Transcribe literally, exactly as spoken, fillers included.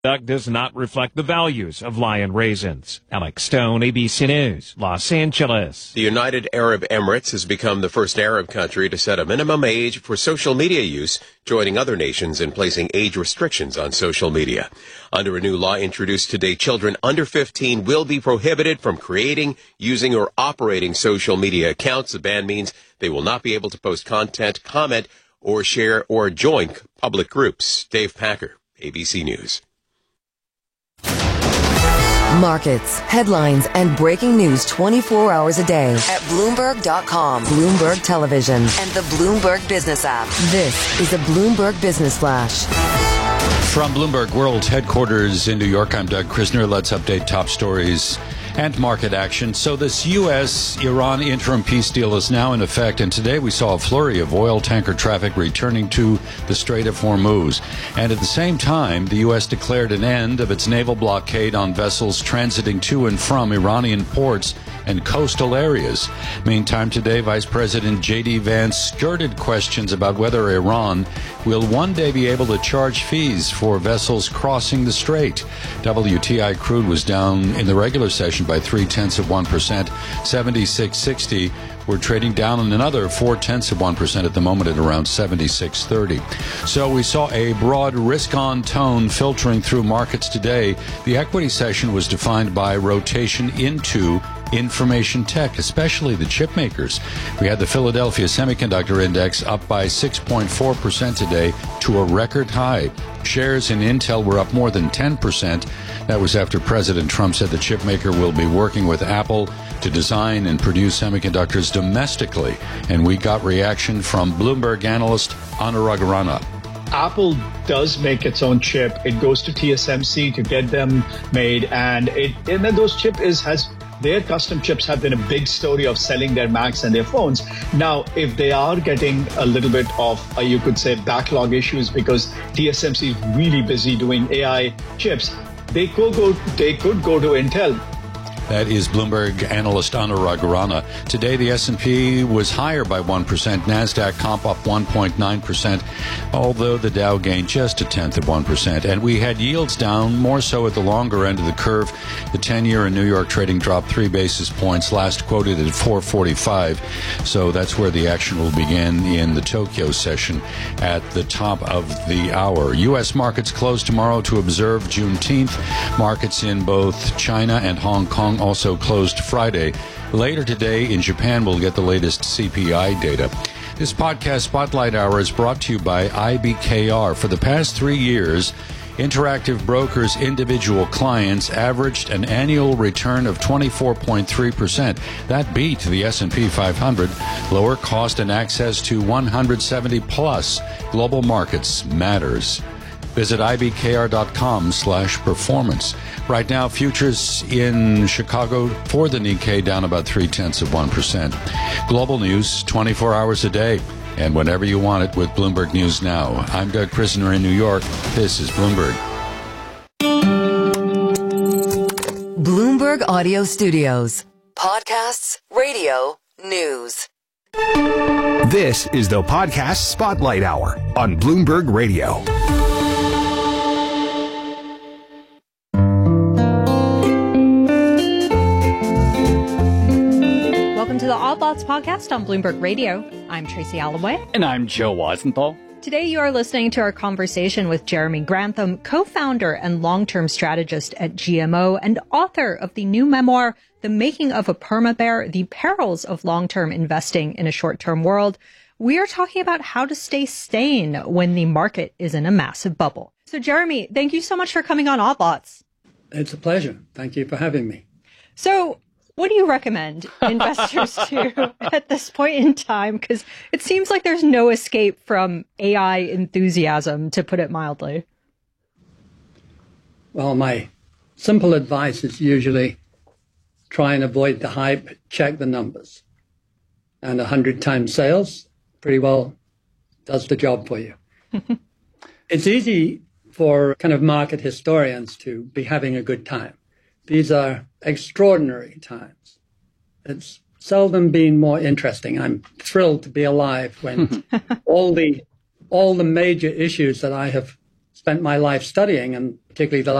Conduct does not reflect the values of Lion Raisins. Alex Stone, A B C News, Los Angeles. The United Arab Emirates has become the first Arab country to set a minimum age for social media use, joining other nations in placing age restrictions on social media. Under a new law introduced today, children under fifteen will be prohibited from creating, using, or operating social media accounts. The ban means they will not be able to post content, comment, or share or join public groups. Dave Packer, A B C News. Markets, headlines, and breaking news twenty-four hours a day at Bloomberg dot com, Bloomberg Television, and the Bloomberg Business app. This is a Bloomberg Business Flash. From Bloomberg World Headquarters in New York, I'm Doug Krisner. Let's update top stories and market action. So this U S Iran interim peace deal is now in effect, and today we saw a flurry of oil tanker traffic returning to the Strait of Hormuz. And at the same time, the U S declared an end of its naval blockade on vessels transiting to and from Iranian ports and coastal areas. Meantime, today, Vice President J D Vance skirted questions about whether Iran will one day be able to charge fees for vessels crossing the strait. W T I crude was down in the regular session by three-tenths of one percent, seventy-six sixty. We're trading down in another four-tenths of one percent at the moment at around seventy-six thirty. So we saw a broad risk-on tone filtering through markets today. The equity session was defined by rotation into information tech, especially the chip makers. We had the Philadelphia Semiconductor Index up by six point four percent today to a record high. Shares in Intel were up more than ten percent. That was after President Trump said the chip maker will be working with Apple to design and produce semiconductors domestically. And we got reaction from Bloomberg analyst Anurag Rana. Apple does make its own chip. It goes to T S M C to get them made, and it and then those chip is has their custom chips have been a big story of selling their Macs and their phones. Now, if they are getting a little bit of, uh, you could say, backlog issues because T S M C is really busy doing A I chips, they could go. They could go to Intel. That is Bloomberg analyst Anurag Rana. Today, the S and P was higher by one percent. NASDAQ comp up one point nine percent, although the Dow gained just a tenth of one percent. And we had yields down, more so at the longer end of the curve. The ten-year in New York trading dropped three basis points, last quoted at four forty-five. So that's where the action will begin in the Tokyo session at the top of the hour. U S markets close tomorrow to observe Juneteenth. Markets in both China and Hong Kong also closed Friday. Later today in Japan, we'll get the latest C P I data. This podcast Spotlight Hour is brought to you by I B K R. For the past three years, Interactive Brokers' individual clients averaged an annual return of twenty-four point three percent. That beat the S and P five hundred. Lower cost and access to one hundred seventy plus global markets matters. Visit ibkr.com slash performance. Right now, futures in Chicago for the Nikkei down about three-tenths of one percent. Global news twenty-four hours a day and whenever you want it with Bloomberg News Now. I'm Doug Krisner in New York. This is Bloomberg. Bloomberg Audio Studios. Podcasts, radio, news. This is the Podcast Spotlight Hour on Bloomberg Radio. Welcome to the All Thoughts Podcast on Bloomberg Radio. I'm Tracy Alloway. And I'm Joe Weisenthal. Today you are listening to our conversation with Jeremy Grantham, co-founder and long-term strategist at G M O and author of the new memoir, The Making of a Perma-Bear, The Perils of Long-Term Investing in a Short-Term World. We are talking about how to stay sane when the market is in a massive bubble. So Jeremy, thank you so much for coming on All Thoughts. It's a pleasure. Thank you for having me. So what do you recommend investors do at this point in time? Because it seems like there's no escape from A I enthusiasm, to put it mildly. Well, my simple advice is usually try and avoid the hype, check the numbers. And a hundred times sales pretty well does the job for you. It's easy for kind of market historians to be having a good time. These are extraordinary times. It's seldom been more interesting. I'm thrilled to be alive when all the all the major issues that I have spent my life studying, and particularly the